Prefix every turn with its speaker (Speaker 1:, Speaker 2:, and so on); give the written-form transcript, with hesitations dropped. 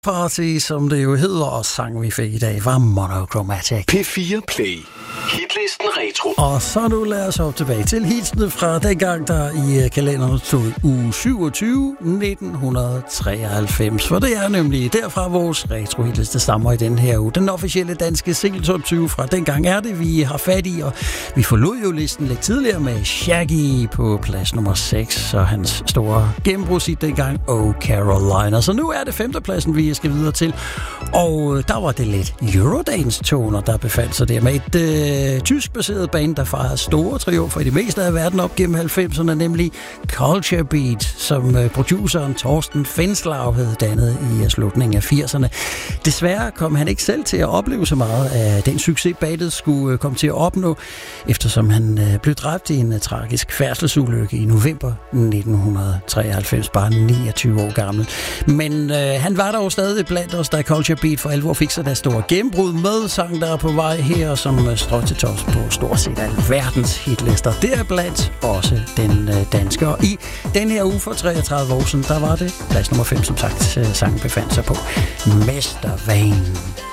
Speaker 1: Party, som det jo hedder, og sangen vi fik i dag var Monochromatic.
Speaker 2: P4 Play. Hitlisten Retro.
Speaker 1: Og så nu lad os op tilbage til hitsene fra dengang, der i kalenderen stod uge 27, 1993. For det er nemlig derfra vores retro-hitliste stammer i den her uge. Den officielle danske single top 20 fra dengang er det, vi har fat i, og vi forlod jo listen lidt tidligere med Shaggy på plads nummer 6, og hans store gennembrudshit dengang, Oh Carolina. Så nu er det 5. pladsen, vi skal videre til, og der var det lidt Eurodance-toner, der befandt sig der med et tysk-baseret band, der fejrede store triumfer i det meste af verden op gennem 90'erne, nemlig Culture Beat, som produceren Torsten Fenslav havde dannet i slutningen af 80'erne. Desværre kom han ikke selv til at opleve så meget af den succes, bandet skulle komme til at opnå, eftersom han blev dræbt i en tragisk færdselsulykke i november 1993, bare 29 år gammel. Men han var dog stadig blandt os, da Culture Beat for alvor fik sig der store gennembrud med sang, der er på vej her, som strøg til tops på stort set alle verdens hitlister. Det er blandt også den danske. Og i den her uge for 33 år siden, der var det plads nummer 5, som sagt, sangen befandt sig på. Mr. Vane.